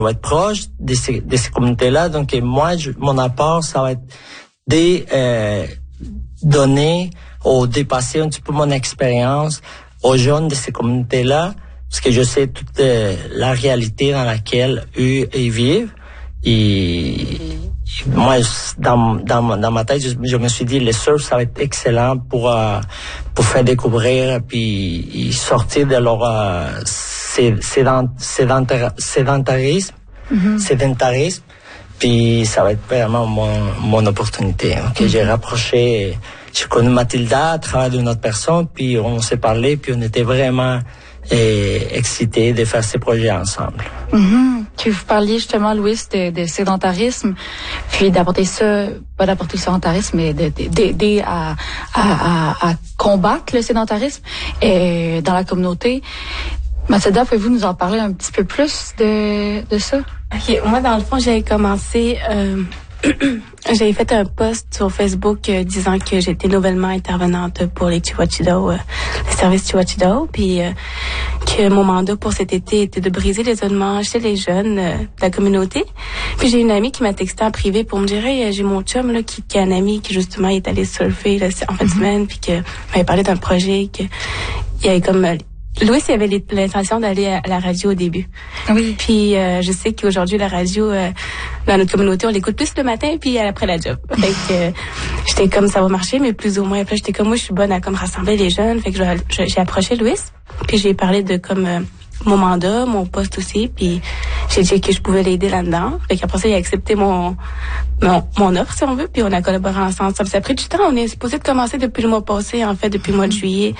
On va être proche de ces communautés-là. Donc, moi, mon apport, ça va être de donner ou dépasser un petit peu mon expérience aux jeunes de ces communautés-là, parce que je sais toute la réalité dans laquelle eux ils vivent. Et moi, dans ma tête, je me suis dit, le surf, ça va être excellent pour faire découvrir puis sortir de leur sédentarisme. Puis ça va être vraiment mon opportunité. Okay? J'ai rapproché, j'ai connu Mathilda à travers d'une autre personne, puis on s'est parlé, puis on était vraiment excités de faire ces projets ensemble. Que vous parliez justement, Louis, de sédentarisme, puis d'apporter ça, pas d'apporter le sédentarisme, mais d'aider à combattre le sédentarisme dans la communauté. Mathilda, pouvez-vous nous en parler un petit peu plus de ça? OK, moi, dans le fond, j'avais commencé... j'avais fait un post sur Facebook disant que j'étais nouvellement intervenante pour les Chihuachido, le service Chihuachido, puis que mon mandat pour cet été était de briser l'isolement chez les jeunes de la communauté. Puis j'ai une amie qui m'a texté en privé pour me dire « Hey, j'ai mon chum là, qui a un ami qui justement est allé surfer là, en fin de semaine, puis que m'avait parlé d'un projet, que il y avait comme... Louis, il avait l'intention d'aller à la radio au début. Oui. Puis je sais qu'aujourd'hui, la radio, dans notre communauté, on l'écoute plus le matin puis après la job. Fait que j'étais comme, ça va marcher, mais plus ou moins. Puis j'étais comme, moi, je suis bonne à comme rassembler les jeunes. Fait que j'ai approché Louis, puis j'ai parlé de comme mon mandat, mon poste aussi, puis j'ai dit que je pouvais l'aider là-dedans. Fait qu'après ça, il a accepté mon offre, si on veut, puis on a collaboré ensemble. Ça a pris du temps. On est supposé de commencer depuis le mois passé, en fait, depuis le mois de juillet.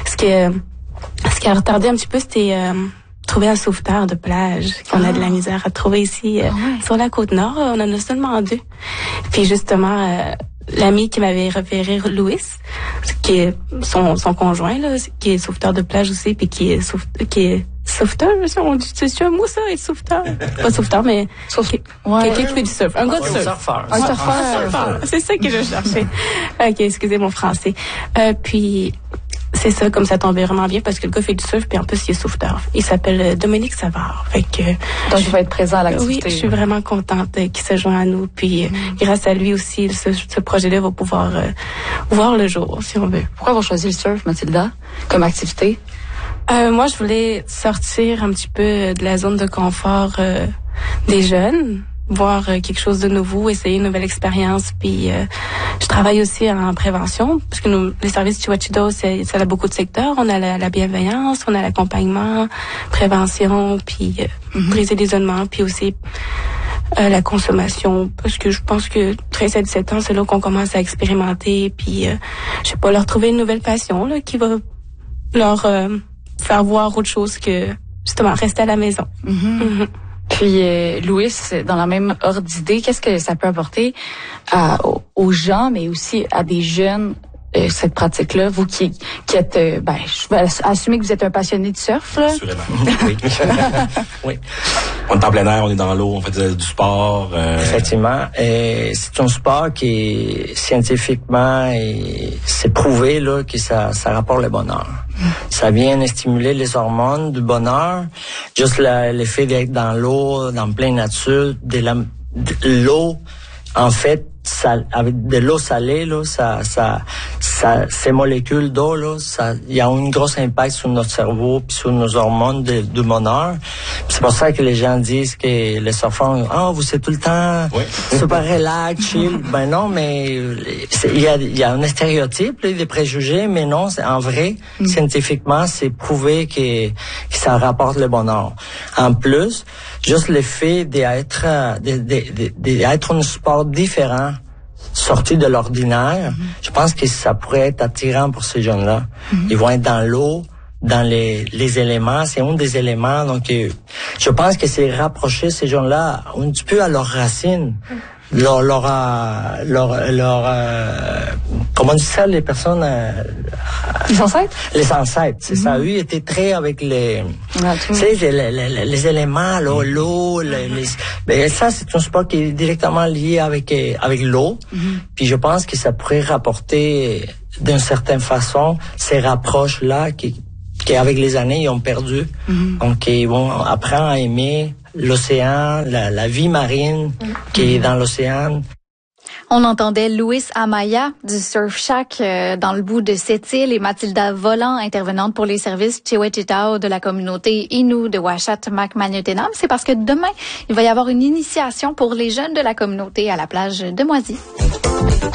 Ce qui a retardé un petit peu, c'était trouver un sauveteur de plage qu'on a de la misère à trouver ici sur la Côte-Nord. On en a seulement 2. Puis justement, l'ami qui m'avait référé Louis, qui est son conjoint, là, qui est sauveteur de plage aussi, puis qui est sauveteur, on dit, c'est un mot ça, être sauveteur. Pas sauveteur, mais quelqu'un qui fait du surf. Un gars de surf. Un surfeur. C'est ça que je cherchais. OK, excusez mon français. Puis... c'est ça, comme ça tombait vraiment bien parce que le gars fait du surf puis en plus il est sauveteur. Il s'appelle Dominique Savard. Fait que donc je vais être présent à l'activité. Oui, je suis vraiment contente qu'il se joigne à nous puis grâce à lui aussi ce projet-là va pouvoir voir le jour si on veut. Pourquoi avoir choisi le surf, Mathilda, comme activité? Moi, je voulais sortir un petit peu de la zone de confort des jeunes, voir quelque chose de nouveau, essayer une nouvelle expérience. Puis je travaille aussi en prévention, parce que nous, les services Chihuachido, ça a beaucoup de secteurs. On a la bienveillance, on a l'accompagnement, prévention, puis briser l'isolement, puis aussi la consommation. Parce que je pense que 13 à 17 ans, c'est là qu'on commence à expérimenter, puis je sais pas, leur trouver une nouvelle passion là, qui va leur faire voir autre chose que justement rester à la maison. Puis, Louis, dans la même ordre d'idée, qu'est-ce que ça peut apporter aux gens, mais aussi à des jeunes, cette pratique-là? Vous qui êtes, je vais assumer que vous êtes un passionné de surf, là. Assurément. Oui. Oui. On est en plein air, on est dans l'eau, on fait du sport. Effectivement. C'est un sport qui, scientifiquement, c'est prouvé là, que ça rapporte le bonheur. Ça vient stimuler les hormones du bonheur. Juste l'effet d'être dans l'eau, dans pleine nature, de l'eau, en fait, avec de l'eau salée, là, ces molécules d'eau, là, il y a un gros impact sur notre cerveau puis sur nos hormones de bonheur. C'est pour ça que les gens disent que les surfeurs, vous êtes tout le temps super relax, chill. Ben non, mais il y a un stéréotype, là, des préjugés, mais non, c'est en vrai, scientifiquement, c'est prouvé que ça rapporte le bonheur. En plus, juste le fait d'être un sport différent, sorti de l'ordinaire, je pense que ça pourrait être attirant pour ces jeunes-là. Ils vont être dans l'eau, dans les éléments, c'est un des éléments, donc je pense que c'est rapprocher ces jeunes-là un petit peu à leurs racines. Comment on dit ça, les personnes... les ancêtres? Les ancêtres, c'est ça. Eux étaient très avec les éléments, l'eau, mais ça, c'est un sport qui est directement lié avec l'eau. Puis je pense que ça pourrait rapporter, d'une certaine façon, ces rapproches-là qui avec les années, ils ont perdu. Donc, ils vont apprendre à aimer l'océan, la vie marine qui est dans l'océan. On entendait Louis Amaya du Surf Shack dans le bout de cette île et Mathilda Volant, intervenante pour les services Chiwetitao de la communauté Innu de Ouachat Macmagnotenam. C'est parce que demain, il va y avoir une initiation pour les jeunes de la communauté à la plage de Moisy.